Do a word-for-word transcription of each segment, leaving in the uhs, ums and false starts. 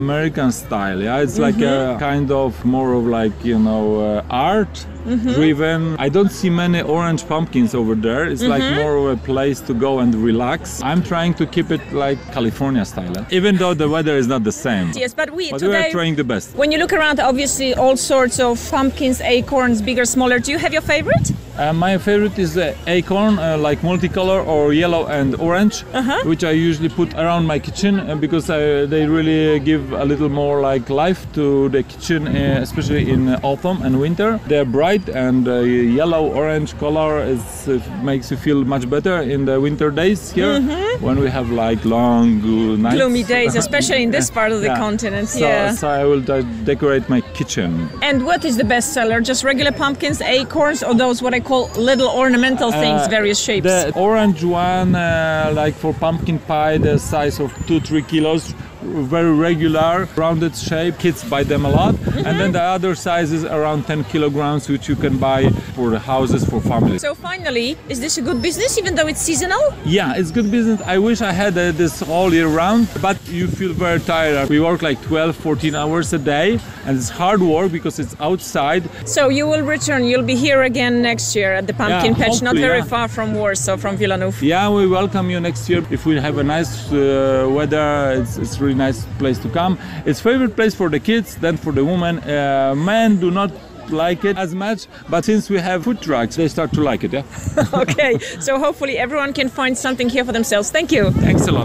American style, yeah. It's like mm-hmm. a kind of more of like, you know, uh, art mm-hmm. driven. I don't see many orange pumpkins over there. It's mm-hmm. like more of a place to go and relax. I'm trying to keep it like California style, eh? Even though the weather is not the same. Yes, but we but today, we are trying the best. When you look around, obviously all sorts of pumpkins, acorns, bigger, smaller. Do you have your favorite? Uh, my favorite is the acorn, uh, like multicolor or yellow and orange, uh-huh. which I usually put around my kitchen uh, because uh, they really give a little more like life to the kitchen, uh, especially in uh, autumn and winter. They're bright and uh, yellow orange color is, uh, makes you feel much better in the winter days here mm-hmm. when we have like long uh, nights. Gloomy days, especially in this part of the yeah. continent. So, yeah. so I will de- decorate my kitchen. And what is the best seller? Just regular pumpkins, acorns, or those what I call little ornamental things, uh, various shapes? The orange one, uh, like for pumpkin pie, the size of two, three kilos, very regular, rounded shape. Kids buy them a lot. Mm-hmm. And then the other size is around ten kilograms, which you can buy for the houses, for families. So finally, is this a good business, even though it's seasonal? Yeah, it's good business. I wish I had uh, this all year round, but you feel very tired. We work like twelve, fourteen hours a day, and it's hard work because it's outside. So you will return, you'll be here again next year at the Pumpkin yeah, Patch, not very yeah. far from Warsaw, from Wilanów. Yeah, we welcome you next year. If we have a nice uh, weather, it's, it's really nice place to come. It's favorite place for the kids, then for the women. Uh, men do not like it as much, but since we have food trucks, they start to like it, yeah? Okay, so hopefully everyone can find something here for themselves. Thank you. Thanks a lot.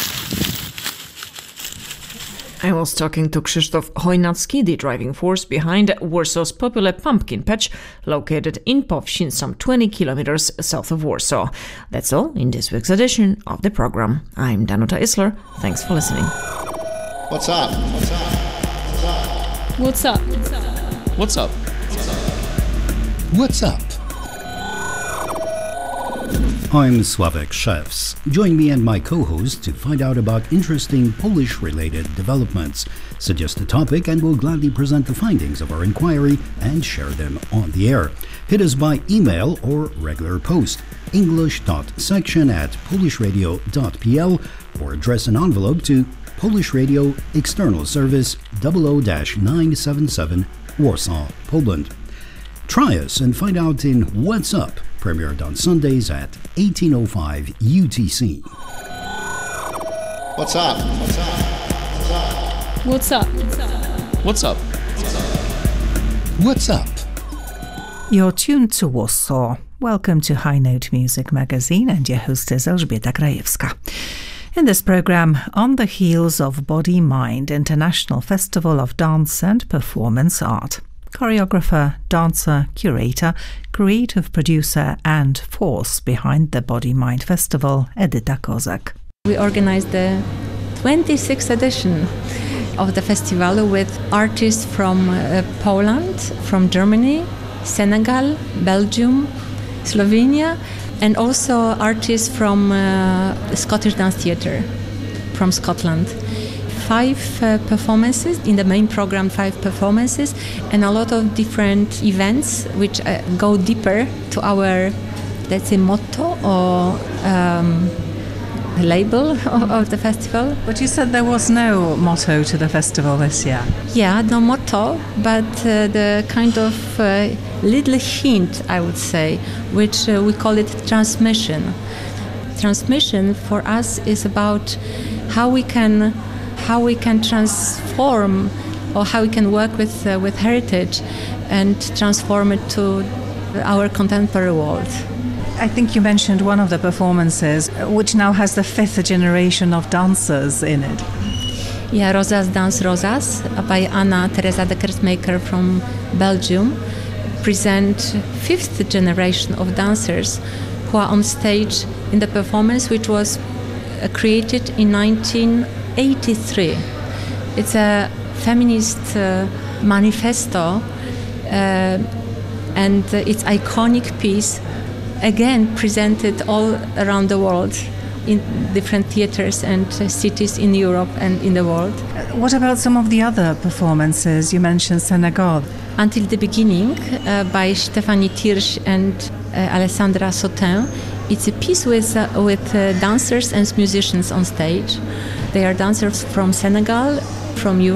I was talking to Krzysztof Chojnacki, the driving force behind Warsaw's popular Pumpkin Patch, located in Powsin, some twenty kilometers south of Warsaw. That's all in this week's edition of the program. I'm Danuta Isler. Thanks for listening. What's up? What's up? What's up? What's up? What's up? I'm Sławek Szewc. Join me and my co-host to find out about interesting Polish-related developments. Suggest a topic and we'll gladly present the findings of our inquiry and share them on the air. Hit us by email or regular post, english.section at polishradio.pl, or address an envelope to Polish Radio External Service double oh nine seven seven, Warsaw, Poland. Try us and find out in What's Up, premiered on Sundays at eighteen oh five U T C. What's up? What's up? What's up? What's up? What's up? You're tuned to Warsaw. Welcome to High Note Music Magazine, and your host is Elżbieta Krajewska. In this program, on the heels of Body Mind International Festival of Dance and Performance Art, choreographer, dancer, curator, creative producer and force behind the Body Mind Festival, Edyta Kozak. We organized the twenty-sixth edition of the festival with artists from uh, Poland, from Germany, Senegal, Belgium, Slovenia, and also artists from uh, the Scottish Dance Theatre from Scotland. Five uh, performances in the main program, five performances, and a lot of different events which uh, go deeper to our, let's say, motto or um, label of, of the festival. But you said there was no motto to the festival this year. Yeah, no motto, but uh, the kind of uh, little hint, I would say, which uh, we call it transmission. Transmission for us is about how we can how we can transform or how we can work with uh, with heritage and transform it to our contemporary world. I think you mentioned one of the performances, which now has the fifth generation of dancers in it. Yeah, Rosas Dance Rosas by Anna Teresa de Kerstmaker from Belgium present fifth generation of dancers who are on stage in the performance, which was uh, created in nineteen eighty-three. It's a feminist uh, manifesto uh, and uh, it's iconic piece, again presented all around the world in different theaters and uh, cities in Europe and in the world. What about some of the other performances? You mentioned Senegal. Until the Beginning uh, by Stéphanie Tirsch and uh, Alessandra Sautin. It's a piece with, uh, with uh, dancers and musicians on stage. They are dancers from Senegal, from Europe.